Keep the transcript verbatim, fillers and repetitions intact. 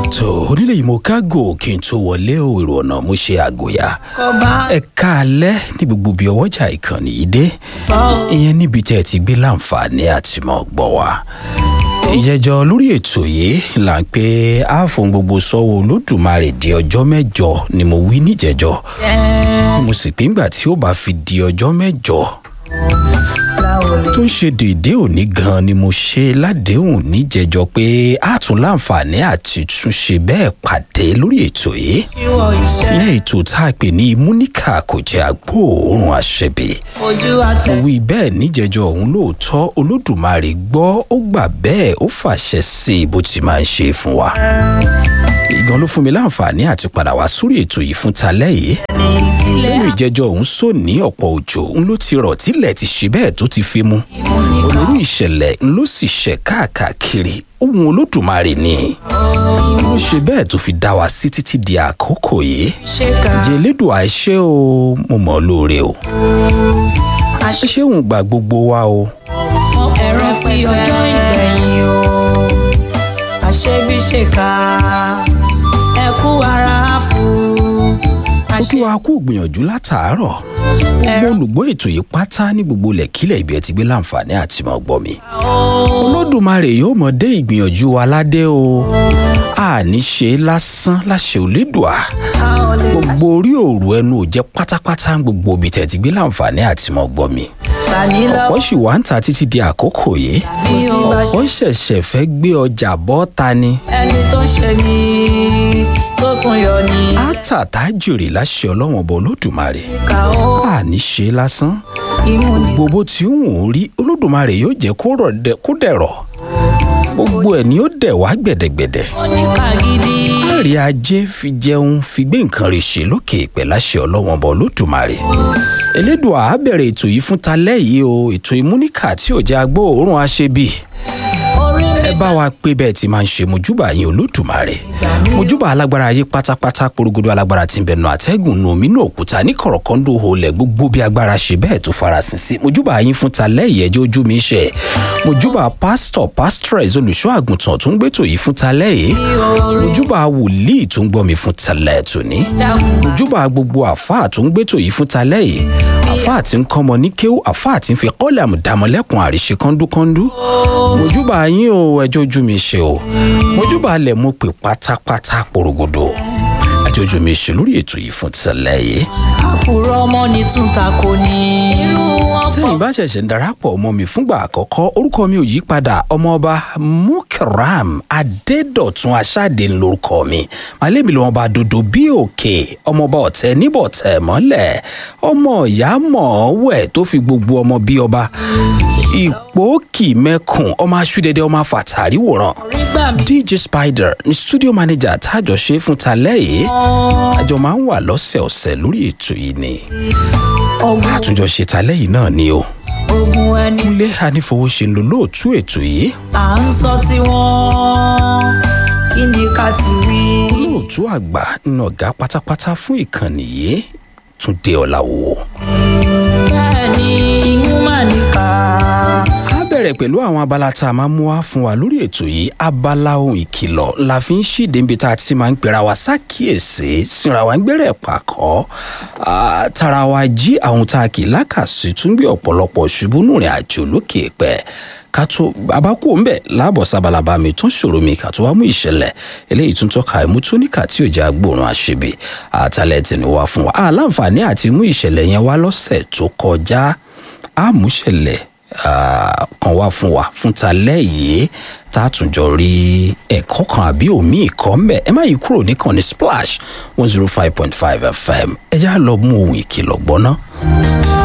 tó onílé yìí mo kágò kí n tó wọlé o èrò ọ̀nà mo ṣe àgòyà ẹ káalẹ́ ní gbogbo bí ọwọ́jà ìkànnì yìí dé ìyẹn níbi tẹ́ ẹ ti gbé láǹfààní àti mọ́ gbọ́ wa ìjẹjọ lórí ètò yìí là ń pé àáfòun gbogbo sọ́wọ́ olódùmarè di ọjọ́ mẹ́jọ ni mo wí níjẹjọ mo sì pé ńgbà tí ó bá fi di ọjọ́ mẹ́jọ tó ń ṣe déédé òní gan ni mo ṣe ládéhùn níjẹjọ pé a tún láǹfààní àti túnṣe bẹ́ẹ̀ pàdé lórí ètò yìí ìyẹn ètò tá a pè ní múníkà kò jẹ́ agbóòórùn àṣẹbí mo wí bẹ́ẹ̀ níjẹjọ òun lóòótọ́ olódùmarè gbọ́ ó gbà bẹ́ẹ̀ ó fàṣẹ sí i bó ti máa ń ṣe fún wa ìgbọ́n ló fún mi láǹfààní àti padà wá sórí ètò yìí fún talẹ́ yìí lẹ́yìn ìjẹjọ òun sọ ní ọ̀pọ̀ òjò òun ló ti rọ̀ tílẹ̀ ti ṣe bẹ́ẹ̀ tó ti fi mu onírú ìṣẹ̀lẹ̀ ń ló sì ṣẹ̀ káàkiri ohun olódùmarè ni ó ṣe bẹ́ẹ̀ tó fi dá wa sí títí di àkókò yìí jẹ́ elédùn àìṣe o mo mọ̀ lóore o ṣé òun gbà gbogbo wa o. ẹ̀rọ sí ọjọ́ ìgbẹ̀yìn o àṣebíṣèkà ẹ̀kú ara fún. ó kí wa kú gbìyànjú látàárọ̀ gbogbo olùgbọ́ ètò yìí pátá ní gbogbo lẹ̀kílẹ̀ ibi ẹ̀ ti gbé láǹfààní àti mọ̀ gbọ́ mi. olódùmarè yóò mọ̀ dé ìgbìyànjú wa ládé o àní ṣe lásán láṣẹ Olódùà gbogbo orí òru ẹnu ò jẹ́ pátápátá gbogbo ibi tẹ̀ ti gbé láǹfààní àti mọ̀ gbọ́ mi. ọ̀pọ̀ sì wá ń ta títí di àkókò yìí ọ̀pọ̀ ṣẹ̀ṣẹ̀ fẹ́ gbé ọjà bọ́ ta ni. ẹni tó ṣe ní tó tún yọ ní. àtàtà jèrè láṣẹ ọlọ́wọ̀n bọ̀ Olódùmarè àní ṣe lásán gbogbo tí ó wù ú rí Olódùmarè yóò jẹ́ kó dẹ̀rọ̀ gbogbo ẹ̀ ni ó dẹ̀ wá gbẹ̀dẹ̀gbẹ̀dẹ̀ láàrin ajé fi jẹun fi gbé nǹkan rẹ̀ ṣe lókè ìpẹ́ láṣẹ ọlọ́wọ̀n bọ̀ Olódùmarè Elédùà á bẹ̀rẹ̀ ètò yìí fún talẹ́ yìí o ètò ìmúníkà tí ò jẹ́ agbóòórùn àṣebí ẹ bá wa pé bẹ́ẹ̀ ti máa ń ṣe mojúbà yín Olódùmarè mojúbà alágbára ayé pátápátá porogodo alágbára tí ń bẹnu àtẹ́gùn nù mí ní òkúta ní kọ̀rọ̀kọ́ńdò holẹ̀ gbogbo bí agbára ṣe bẹ́ẹ̀ tó farasin sí mojúbà yín fún talẹ́ ìyẹ́jọ́ ojú mi ṣe mojúbà pásítọ̀ pásítọ̀rẹ̀s olùṣọ́ àgùntàn tó ń gbẹ́tò yìí fún talẹ́ yìí mojúbà wòlíì tó ń gbọ́ mi fún talẹ́ tòní mojúbà gbogbo àfáà tó ń gbẹ́tò yìí fún talẹ́ yìí àfáà tí ń kọ́mọ ní kéwú àfáà tí ń fi kọ́lẹ̀ àmùdámọ́lẹ́kùn àríṣe kọ́ńdúkọ́ńdú mojúbà yín o ẹjọ́ ojú mi ṣe o mojúbà lẹ̀ mo pè pátápátá porogodo ẹjọ́ ojú mi ṣe lórí ètò yìí fún tẹ́lẹ̀ yìí. àkùrọ̀ ọmọ ní túntà kò ní. irú wọn pọ̀. tẹ́yìn bá ṣẹ̀ṣẹ̀ ń darapọ̀ mọ́ mi fúngbà àkọ́kọ́ orúkọ mi ò yí padà ọmọọba Mukaram Adédọ̀tun Aṣáde lórúkọ mi màlẹ́mi lọ́wọ́ bá dodo bí òkè ọmọọba ọ̀tẹ̀ níbọ̀tẹ̀ mọ́lẹ̀ ọmọ ìyá mọ̀ọ́wẹ̀ tó fi gbogbo ọmọ bí ọba ìpókì mẹ́kùn ọmọ aṣúdẹdẹ ọmọ afàtàrí wòran D J Spider ní studio manager tájọ ṣe fún talẹ́ yìí àjọ máa ń wà lọ́sẹ̀ọ̀sẹ̀ lórí ètò yìí ni àtúnjọ ṣe talẹ́ yìí náà ni o ogun ẹni. kúnlé anífowóṣe ń lo lóòtú ètò yìí. à ń sọ tiwọn kí ni ká ti wí. lóòtú àgbà ń ọ̀gá pátápátá fún ìkànnì yìí Túndé Ọláwò. bẹ́ẹ̀ ni ìyún mà níkà. a bẹ̀rẹ̀ pẹ̀lú àwọn abala tá a máa mú wá fún wa lórí ètò yìí abala ohun ìkìlọ̀ la fi ń ṣíde níbi tá a ti máa ń pera wa ṣàkíyèsí síra wa ń gbẹ̀rẹ̀ pàkọ́ tara wa jí àwọn tá a kì í lákàsí tún gbé ọ̀pọ̀lọpọ̀ ṣubú nùrìn àjò lókè pẹ́ kátó abákò ń bẹ̀ láàbọ̀ sábàlábà mi tún ṣòro mi kàtó wá mú ìṣẹ̀lẹ̀ eléyìí tún tọ́ka ẹ̀mú tó níkà tí ò jẹ́ agbóòrùn àṣebí àtàlẹ̀ tì ní wá fún wa aláǹfààní àti mú ìṣẹ̀lẹ̀ yẹn wá lọ́sẹ̀ tó kọjá àmúṣẹ̀lẹ̀ kan wá fún wa fún talẹ́ yìí tá a tún jọ rí ẹ̀kọ́ kan àbí omi ìkọ́ mbẹ́ ẹ má yí kúrò níkànnì Splash one zero five point five F M ẹ já lọ mú ohun ìkìlọ̀ gbọ́ ná.